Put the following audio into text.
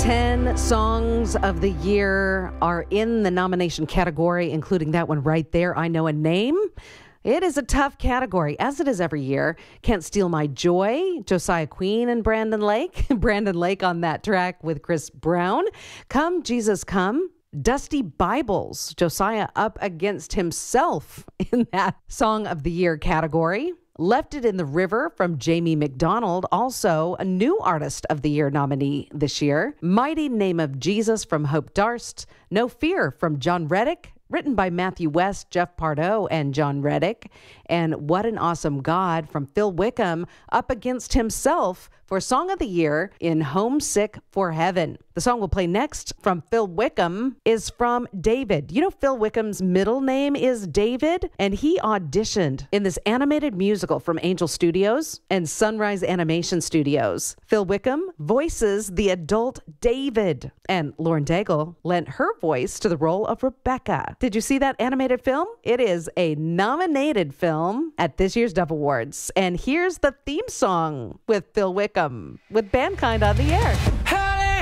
10 songs of the year are in the nomination category, including that one right there, I Know a Name. It is a tough category, as it is every year. Can't Steal My Joy, Josiah Queen and Brandon Lake. Brandon Lake on that track with Chris Brown. Come, Jesus, Come. Dusty Bibles, Josiah up against himself in that Song of the Year category. Left It in the River from Jamie McDonald, also a new Artist of the Year nominee this year. Mighty Name of Jesus from Hope Darst. No Fear from John Reddick, written by Matthew West, Jeff Pardo, and John Reddick. And What an Awesome God from Phil Wickham up against himself for Song of the Year in Homesick for Heaven. The song we'll play next from Phil Wickham is from David. You know, Phil Wickham's middle name is David, and he auditioned in this animated musical from Angel Studios and Sunrise Animation Studios. Phil Wickham voices the adult David, and Lauren Daigle lent her voice to the role of Rebecca. Did you see that animated film? It is a nominated film at this year's Dove Awards. And here's the theme song with Phil Wickham with Bandkind on the air. Hey!